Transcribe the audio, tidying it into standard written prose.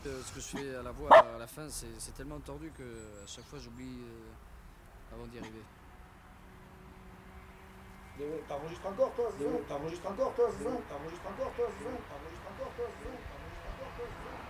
Ce que je fais à la voix à la fin, c'est tellement tordu que à chaque fois j'oublie avant d'y arriver. T'enregistres encore toi, c'est ça? T'enregistres encore toi, c'est ça? T'enregistres encore toi, c'est ça? T'enregistres encore toi, c'est ça? T'enregistres encore toi, c'est ça?